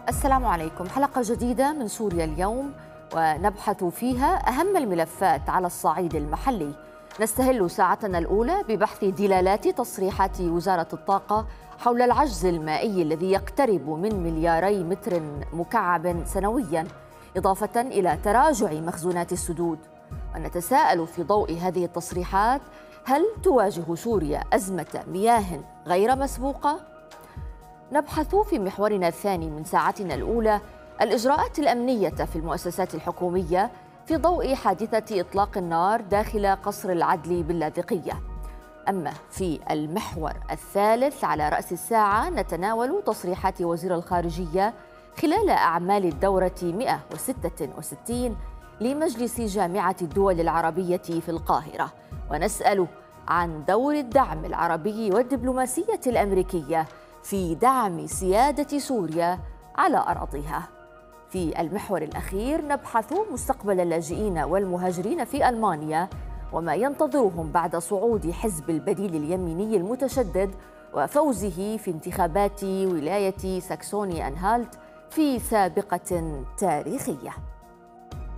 السلام عليكم. حلقة جديدة من سوريا اليوم، ونبحث فيها أهم الملفات على الصعيد المحلي. نستهل ساعتنا الأولى ببحث دلالات تصريحات وزارة الطاقة حول العجز المائي الذي يقترب من 2 متر مكعب سنوياً، إضافة إلى تراجع مخزونات السدود. ونتساءل في ضوء هذه التصريحات: هل تواجه سوريا أزمة مياه غير مسبوقة؟ نبحث في محورنا الثاني من ساعتنا الأولى الإجراءات الأمنية في المؤسسات الحكومية في ضوء حادثة إطلاق النار داخل قصر العدل باللاذقية. أما في المحور الثالث على رأس الساعة نتناول تصريحات وزير الخارجية خلال أعمال الدورة 166 لمجلس جامعة الدول العربية في القاهرة، ونسأل عن دور الدعم العربي والدبلوماسية الأمريكية في دعم سيادة سوريا على أراضيها. في المحور الأخير نبحث مستقبل اللاجئين والمهاجرين في ألمانيا وما ينتظرهم بعد صعود حزب البديل اليميني المتشدد وفوزه في انتخابات ولاية ساكسوني أنهالت في سابقة تاريخية.